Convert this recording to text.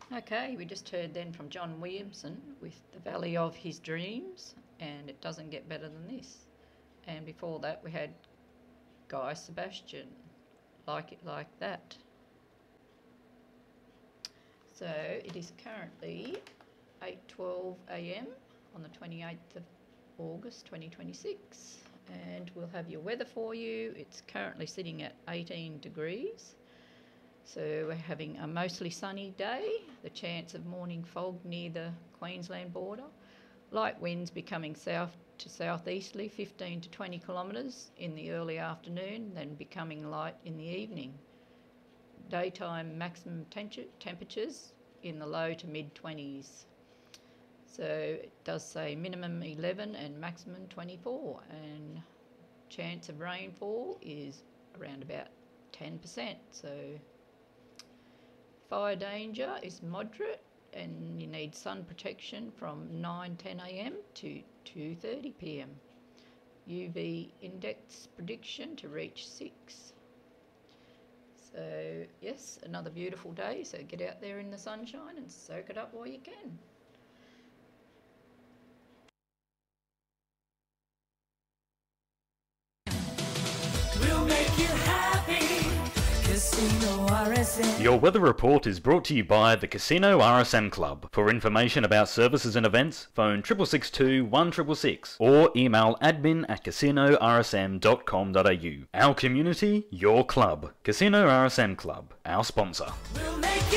Okay, we just heard then from John Williamson with The Valley of His Dreams, and it doesn't get better than this. And before that we had Guy Sebastian, Like It Like That. So it is currently 8:12 a.m. on the 28th of August 2026, and we'll have your weather for you. It's currently sitting at 18 degrees. So we're having a mostly sunny day, the chance of morning fog near the Queensland border. Light winds becoming south to southeasterly 15 to 20 kilometres in the early afternoon, then becoming light in the evening. Daytime maximum temperatures in the low to mid 20s. So it does say minimum 11 and maximum 24, and chance of rainfall is around about 10%. So fire danger is moderate, and you need sun protection from 9:10 a.m. to 2:30 p.m. UV index prediction to reach 6. So yes, another beautiful day, so get out there in the sunshine and soak it up while you can. We'll make you happy. Casino RSM. Your weather report is brought to you by the Casino RSM Club. For information about services and events, phone 6662 1666 or email admin@casinorsm.com.au. Our community, your club. Casino RSM Club, our sponsor. We'll make